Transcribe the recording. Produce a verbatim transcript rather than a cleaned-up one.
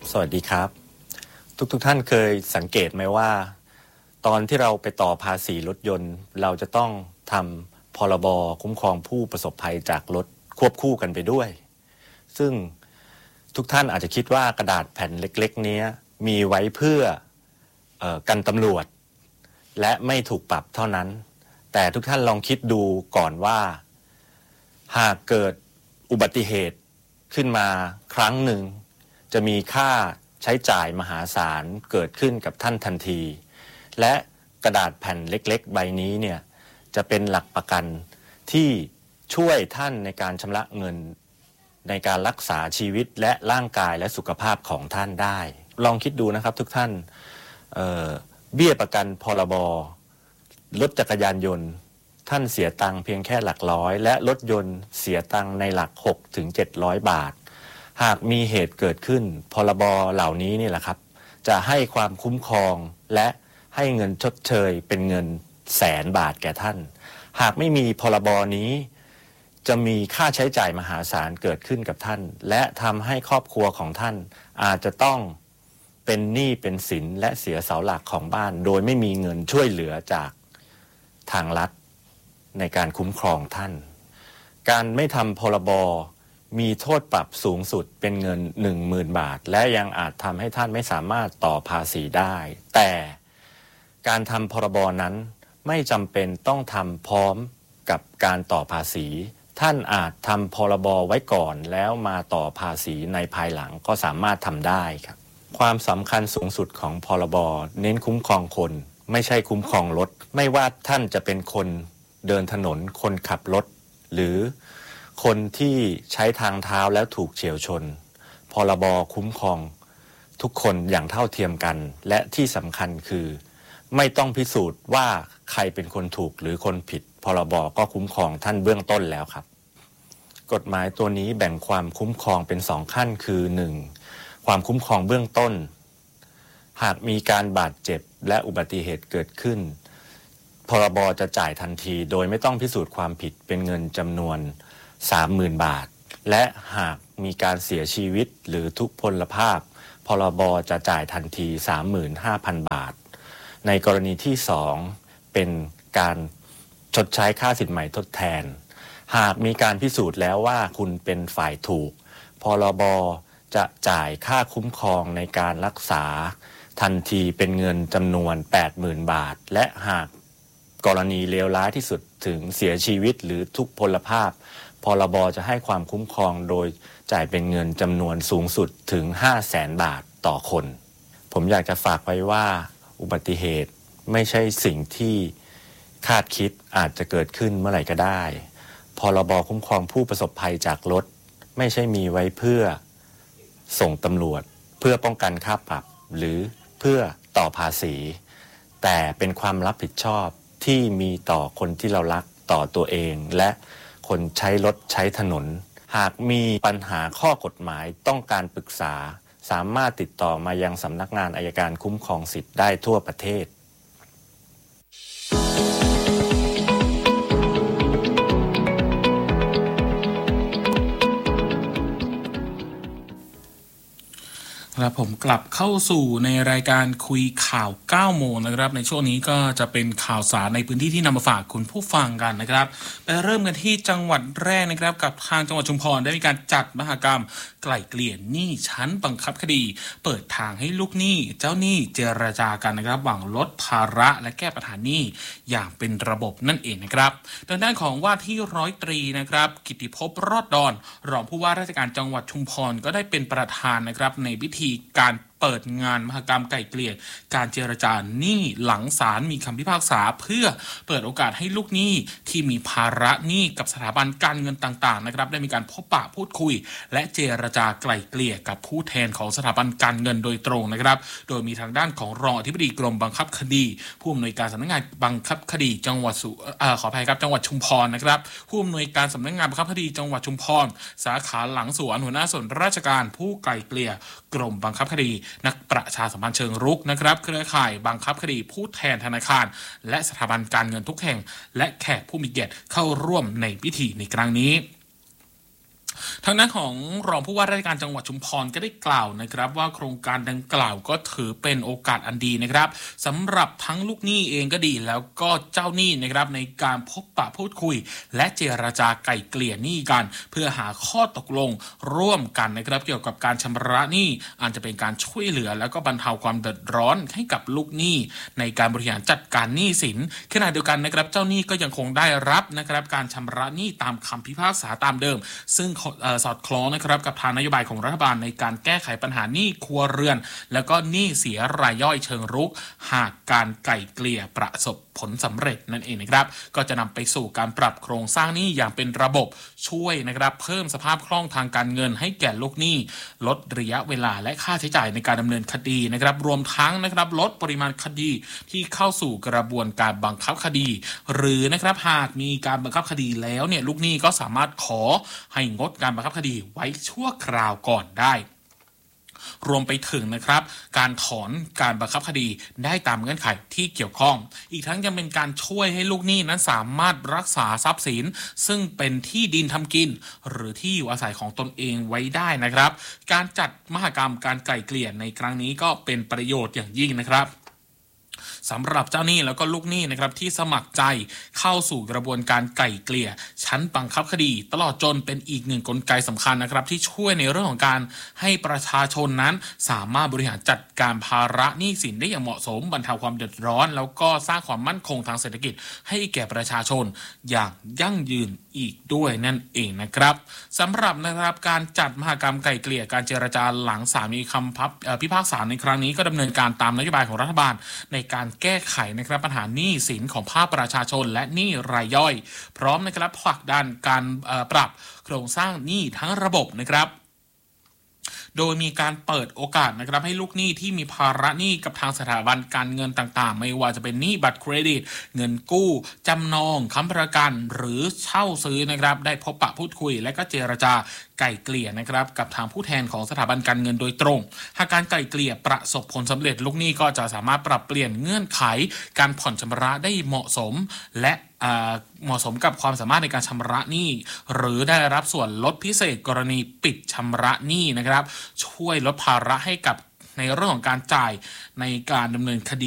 สวัสดีครับทุกๆ ท, ท่านเคยสังเกตไหมว่าตอนที่เราไปต่อภาษีรถยนต์เราจะต้องทำพรบคุ้มครองผู้ประสบภัยจากรถควบคู่กันไปด้วยซึ่งทุกท่านอาจจะคิดว่ากระดาษแผ่นเล็กๆนี้มีไว้เพื่อเอ่อกันตำรวจและไม่ถูกปรับเท่านั้นแต่ทุกท่านลองคิดดูก่อนว่าหากเกิดอุบัติเหตุขึ้นมาครั้งหนึ่งจะมีค่าใช้จ่ายมหาศาลเกิดขึ้นกับท่านทันทีและกระดาษแผ่นเล็กๆใบนี้เนี่ยจะเป็นหลักประกันที่ช่วยท่านในการชำระเงินในการรักษาชีวิตและร่างกายและสุขภาพของท่านได้ลองคิดดูนะครับทุกท่านเอ่อเบี้ยประกันพรบรถจักรยานยนต์ท่านเสียตังค์เพียงแค่หลักร้อยและรถยนต์เสียตังค์ในหลัก หกถึงเจ็ดร้อย บาทหากมีเหตุเกิดขึ้นพรบเหล่านี้นี่แหละครับจะให้ความคุ้มครองและให้เงินชดเชยเป็นเงินแสนบาทแก่ท่านหากไม่มีพรบนี้จะมีค่าใช้จ่ายมหาศาลเกิดขึ้นกับท่านและทำให้ครอบครัวของท่านอาจจะต้องเป็นหนี้เป็นสินและเสียเสาหลักของบ้านโดยไม่มีเงินช่วยเหลือจากทางรัฐในการคุ้มครองท่านการไม่ทำพรบมีโทษปรับสูงสุดเป็นเงิน หนึ่งหมื่น บาทและยังอาจทำให้ท่านไม่สามารถต่อภาษีได้แต่การทำพรบนั้นไม่จำเป็นต้องทำพร้อมกับการต่อภาษีท่านอาจทำพรบไว้ก่อนแล้วมาต่อภาษีในภายหลังก็สามารถทำได้ครับความสำคัญสูงสุดของพรบเน้นคุ้มครองคนไม่ใช่คุ้มครองรถไม่ว่าท่านจะเป็นคนเดินถนนคนขับรถหรือคนที่ใช้ทางเท้าแล้วถูกเฉี่ยวชนพรบคุ้มครองทุกคนอย่างเท่าเทียมกันและที่สำคัญคือไม่ต้องพิสูจน์ว่าใครเป็นคนถูกหรือคนผิดพรบก็คุ้มครองท่านเบื้องต้นแล้วครับกฎหมายตัวนี้แบ่งความคุ้มครองเป็นสองขั้นคือหนึ่งความคุ้มครองเบื้องต้นหากมีการบาดเจ็บและอุบัติเหตุเกิดขึ้นพรบจะจ่ายทันทีโดยไม่ต้องพิสูจน์ความผิดเป็นเงินจำนวน สามหมื่น บาทและหากมีการเสียชีวิตหรือทุพพลภาพพรบจะจ่ายทันที สามหมื่นห้าพัน บาทในกรณีที่สองเป็นการชดใช้ค่าสินใหม่ทดแทนหากมีการพิสูจน์แล้วว่าคุณเป็นฝ่ายถูกพรบจะจ่ายค่าคุ้มครองในการรักษาทันทีเป็นเงินจำนวน แปดหมื่น บาทและหากกรณีเลวร้ายที่สุดถึงเสียชีวิตหรือทุพพลภาพพรบจะให้ความคุ้มครองโดยจ่ายเป็นเงินจำนวนสูงสุดถึง ห้าแสน บาทต่อคนผมอยากจะฝากไว้ว่าอุบัติเหตุไม่ใช่สิ่งที่คาดคิดอาจจะเกิดขึ้นเมื่อไหร่ก็ได้พรบคุ้มครองผู้ประสบภัยจากรถไม่ใช่มีไว้เพื่อส่งตำรวจเพื่อป้องกันค่าปรับหรือเพื่อต่อภาษีแต่เป็นความรับผิดชอบที่มีต่อคนที่เรารักต่อตัวเองและคนใช้รถใช้ถนนหากมีปัญหาข้อกฎหมายต้องการปรึกษาสามารถติดต่อมายังสำนักงานอัยการคุ้มครองสิทธิ์ได้ทั่วประเทศครับผมกลับเข้าสู่ในรายการคุยข่าวเก้าโมงนะครับในช่วงนี้ก็จะเป็นข่าวสารในพื้นที่ที่นำมาฝากคุณผู้ฟังกันนะครับไปเริ่มกันที่จังหวัดแรกนะครับกับทางจังหวัดชุมพรได้มีการจัดมหกรรมไกล่เกลี่ยหนี้ชั้นบังคับคดีเปิดทางให้ลูกหนี้เจ้าหนี้เจรจากันนะครับหวังลดภาระและแก้ปัญหาหนี้อย่างเป็นระบบนั่นเองนะครับทางด้านของว่าที่ร้อยตรีนะครับกิติภพรอดดอนรองผู้ว่าราชการจังหวัดชุมพรก็ได้เป็นประธานนะครับในพิธีการเปิดงานมหกรรมไก่เกลี่ยการเจรจาหนี้หลังศาลมีคำพิพากษาเพื่อเปิดโอกาสให้ลูกหนี้ที่มีภาระหนี้กับสถาบันการเงินต่างๆนะครับได้มีการพบปะพูดคุยและเจรจาไกล่เกลี่ยกับผู้แทนของสถาบันการเงินโดยตรงนะครับโดยมีทางด้านของรองอธิบดีกรมบังคับคดีผู้อำนวยการสำนักงานบังคับคดีจังหวัดสุเอ่อขออภัยครับจังหวัดชุมพรนะครับผู้อำนวยการสำนักงานบังคับคดีจังหวัดชุมพรสาขาหลังสวนหัวหน้าส่วนราชการผู้ไกล่เกลี่ยกรมบังคับคดีนักประชาสัมพันธ์เชิงรุกนะครับเครือข่ายบังคับคดีผู้แทนธนาคารและสถาบันการเงินทุกแห่งและแขกผู้มีเกียรติเข้าร่วมในพิธีในครั้งนี้ทางด้านของรองผู้ว่าราชการจังหวัดชุมพรก็ได้กล่าวนะครับว่าโครงการดังกล่าวก็ถือเป็นโอกาสอันดีนะครับสำหรับทั้งลูกหนี้เองก็ดีแล้วก็เจ้าหนี้นะครับในการพบปะพูดคุยและเจรจาไกล่เกลี่ยหนี้กันเพื่อหาข้อตกลงร่วมกันนะครับเกี่ยวกับการชำระหนี้อาจจะเป็นการช่วยเหลือแล้วก็บรรเทาความเดือดร้อนให้กับลูกหนี้ในการบริหารจัดการหนี้สินขณะเดียวกันนะครับเจ้าหนี้ก็ยังคงได้รับนะครับการชำระหนี้ตามคำพิพากษาตามเดิมซึ่งสอดคล้องนะครับกับทางนโยบายของรัฐบาลในการแก้ไขปัญหาหนี้ครัวเรือนแล้วก็หนี้เสียรายย่อยเชิงรุกหากการไกล่เกลี่ยประสบผลสำเร็จนั่นเองนะครับก็จะนำไปสู่การปรับโครงสร้างหนี้อย่างเป็นระบบช่วยนะครับเพิ่มสภาพคล่องทางการเงินให้แก่ลูกหนี้ลดระยะเวลาและค่าใช้จ่ายในการดำเนินคดีนะครับรวมทั้งนะครับลดปริมาณคดีที่เข้าสู่กระบวนการบังคับคดีหรือนะครับหากมีการบังคับคดีแล้วเนี่ยลูกหนี้ก็สามารถขอให้งดการบังคับคดีไว้ชั่วคราวก่อนได้รวมไปถึงนะครับการถอนการบังคับคดีได้ตามเงื่อนไขที่เกี่ยวข้องอีกทั้งยังเป็นการช่วยให้ลูกหนี้นั้นสามารถรักษาทรัพย์สินซึ่งเป็นที่ดินทำกินหรือที่อยู่อาศัยของตนเองไว้ได้นะครับการจัดมหกรรมการไกล่เกลี่ยในครั้งนี้ก็เป็นประโยชน์อย่างยิ่งนะครับสำหรับเจ้าหนี้แล้วก็ลูกหนี้นะครับที่สมัครใจเข้าสู่กระบวนการไกล่เกลี่ยชั้นบังคับคดีตลอดจนเป็นอีกหนึ่งกลไกสำคัญนะครับที่ช่วยในเรื่องของการให้ประชาชนนั้นสามารถบริหารจัดการภาระหนี้สินได้อย่างเหมาะสมบรรเทาความเดือดร้อนแล้วก็สร้างความมั่นคงทางเศรษฐกิจให้แก่ประชาชนอย่างยั่งยืนอีกด้วยนั่นเองนะครับสำหรับนะครับการจัดมหกรรมไกล่เกลี่ยการเจรจาหลังศาลมีคำพิพากษาในครั้งนี้ก็ดำเนินการตามนโยบายของรัฐบาลในการแก้ไขนะครับปัญหาหนี้สินของภาคประชาชนและหนี้รายย่อยพร้อมนะครับผลักดันการปรับโครงสร้างหนี้ทั้งระบบนะครับโดยมีการเปิดโอกาสนะครับให้ลูกหนี้ที่มีภาระหนี้กับทางสถาบันการเงินต่างๆไม่ว่าจะเป็นหนี้บัตรเครดิตเงินกู้จำนองค้ำประกันหรือเช่าซื้อนะครับได้พบปะพูดคุยและก็เจรจาไกล่เกลี่ยนะครับกับทางผู้แทนของสถาบันการเงินโดยตรงหากการไกล่เกลี่ยประสบผลสำเร็จลูกหนี้ก็จะสามารถปรับเปลี่ยนเงื่อนไขการผ่อนชำระได้เหมาะสมและเหมาะสมกับความสามารถในการชำระหนี้หรือได้รับส่วนลดพิเศษกรณีปิดชำระหนี้นะครับช่วยลดภาระให้กับในเรื่องของการจ่ายในการดำเนินคดี